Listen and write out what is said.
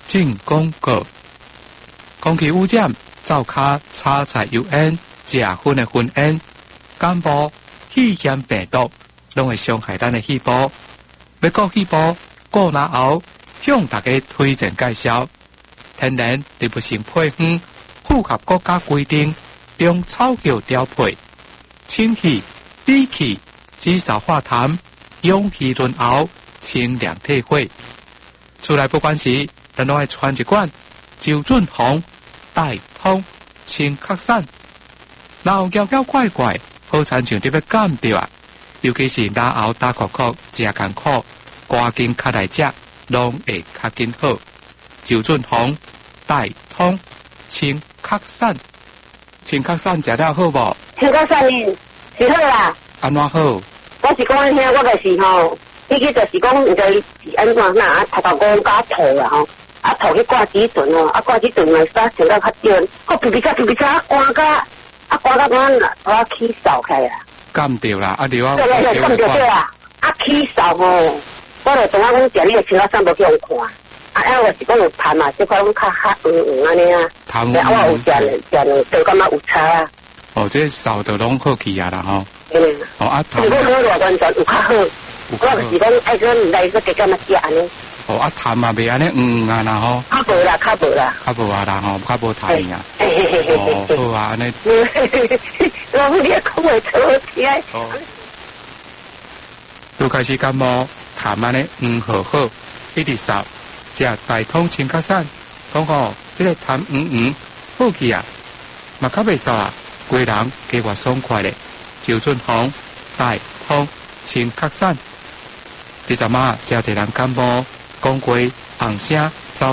进广告。空气污染、灶卡炒菜油烟、食薰的熏烟、感冒、肺炎病毒，拢会伤害咱的细胞。要顾细胞，顾哪后，向大家推荐介绍天然植物性配方，符合国家规定，用草药调配，清气、理气、止嗽化痰、养气润喉、清凉退火。出来不管时，咱拢爱穿一罐周润红带通清咳散，然后摇摇怪怪，好亲像伫要感着啊！尤其是然后打咳咳、食艰苦，赶紧较来食，拢会较紧好。周润红带通清咳散，清咳散食了好无？ 清咳散呢是好啦。 安怎好？ 我是讲安听，我就是吼，伊个就是讲，毋知是安怎呐，头五加吐啦吼。啊，头去挂几顿哦，啊挂几顿来煞穿到较少，我皮皮擦干到我起扫开啦。 干掉啦，啊对啊， 对，干掉对啦，啊起扫吼，我就同我讲食你个清咳散无去用看，啊，我是讲有痰嘛，即块拢较安尼啊。痰。我有食两顿，感觉有差啊。 哦，这扫的拢好去啊啦吼。哦啊，痰。 如果好偌完全有较好，我就是讲爱个来个加减啊食安尼。 哦，啊痰嘛袂安尼啊啦吼。 较无啦。较无啊啦吼，较无痰啊。哦，好啊，安尼。 我你讲话错听。 哦。拄开始感冒，痰安尼好，一直扫，食大通清咳散，讲吼，这个痰好去啊，嘛较袂扫啊，规人加活爽快咧。周润红大通清咳散，这阵啊，真侪人感冒，讲过红声。